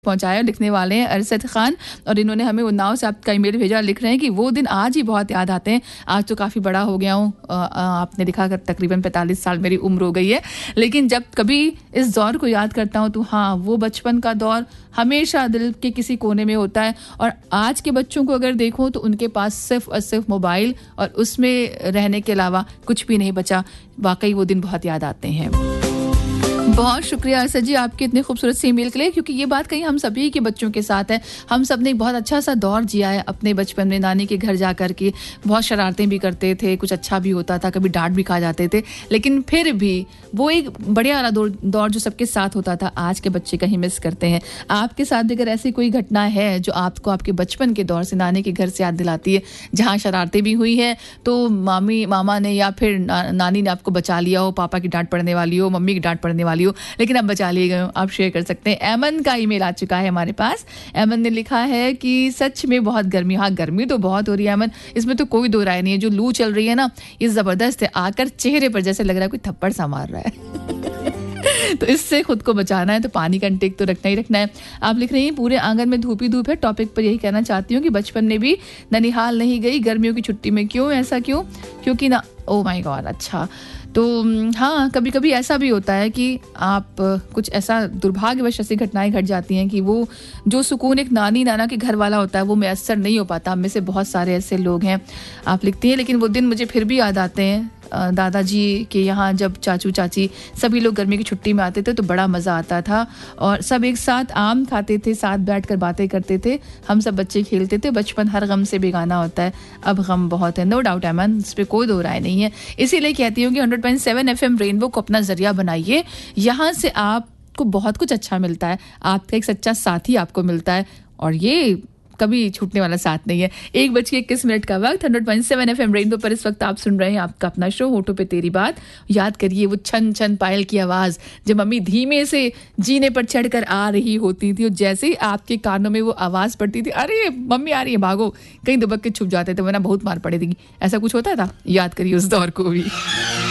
पहुंचाया। लिखने वाले हैं अरशद खान और इन्होंने हमें उन्नाव से आपका ईमेल भेजा। लिख रहे हैं कि वो दिन आज ही बहुत याद आते हैं। आज तो काफ़ी बड़ा हो गया हूँ, आपने लिखा कर तकरीबन 45 साल मेरी उम्र हो गई है, लेकिन जब कभी इस दौर को याद करता हूँ तो हाँ, वो बचपन का दौर हमेशा दिल के किसी कोने में होता है। और आज के बच्चों को अगर देखो तो उनके पास सिर्फ और सिर्फ मोबाइल और उसमें रहने के अलावा कुछ भी नहीं बचा। वाकई वो दिन बहुत याद आते हैं। बहुत शुक्रिया अरशद जी आपके इतने खूबसूरत से ईमेल के लिए, क्योंकि ये बात कहीं हम सभी के बच्चों के साथ है। हम सब ने एक बहुत अच्छा सा दौर जिया है अपने बचपन में, नानी के घर जाकर के बहुत शरारतें भी करते थे, कुछ अच्छा भी होता था, कभी डांट भी खा जाते थे, लेकिन फिर भी वो एक बढ़िया वाला दौर जो सबके साथ होता था, आज के बच्चे कहीं मिस करते हैं। आपके साथ अगर ऐसी कोई घटना है जो आपको आपके बचपन के दौर से नानी के घर से याद दिलाती है, जहाँ शरारतें भी हुई है तो मामा ने या फिर नानी ने आपको बचा लिया हो, पापा की डांट पड़ने वाली हो, मम्मी की डांट पड़ने वाली हो, लेकिन अब बचा लिए गए हो, आप शेयर कर सकते हैं। एमन का ईमेल आ चुका है हमारे पास। एमन ने लिखा है कि सच में बहुत गर्मी, हाँ गर्मी तो बहुत हो रही है एमन, इसमें तो कोई दो राय नहीं है। जो लू चल रही है ना, ये जबरदस्त है, आकर चेहरे पर जैसे लग रहा है कोई थप्पड़ सा मार रहा है। तो इससे खुद को बचाना है तो पानी का इंटेक तो रखना ही रखना है। आप लिख रही हैं पूरे आंगन में धूप ही धूप है। टॉपिक पर यही कहना चाहती हूँ कि बचपन में भी ननिहाल नहीं गई गर्मियों की छुट्टी में। क्यों, ऐसा क्यों? क्योंकि ना, ओ माय गॉड, अच्छा तो हाँ, कभी कभी ऐसा भी होता है कि आप कुछ ऐसा दुर्भाग्यवश ऐसी घटनाएं घट जाती हैं कि वो जो सुकून एक नानी नाना के घर वाला होता है वो मैसर नहीं हो पाता। हम में से बहुत सारे ऐसे लोग हैं। आप लिखती हैं लेकिन वो दिन मुझे फिर भी याद आते हैं दादाजी के यहाँ, जब चाचू चाची सभी लोग गर्मी की छुट्टी में आते थे तो बड़ा मज़ा आता था और सब एक साथ आम खाते थे, साथ बैठकर बातें करते थे, हम सब बच्चे खेलते थे। बचपन हर गम से बेगाना होता है, अब गम बहुत है, नो डाउट एमन, इस पर कोई दो राय नहीं है। इसीलिए कहती हूँ कि 100.7 FM रेनबो को अपना जरिया बनाइए। यहाँ से आपको बहुत कुछ अच्छा मिलता है, आपका एक सच्चा साथी आपको मिलता है और ये कभी छूटने वाला साथ नहीं है। 1:21 का वक्त, 100.7 FM रेनबो पर इस वक्त आप सुन रहे हैं आपका अपना शो होठों पे तेरी बात। याद करिए वो छन छन पायल की आवाज़ जब मम्मी धीमे से जीने पर चढ़कर आ रही होती थी और जैसे ही आपके कानों में वो आवाज़ पड़ती थी, अरे मम्मी आ रही है, भागो, कहीं दुबक के छुप जाते थे वरना बहुत मार पड़ेगी। ऐसा कुछ होता था, याद करिए उस दौर को भी।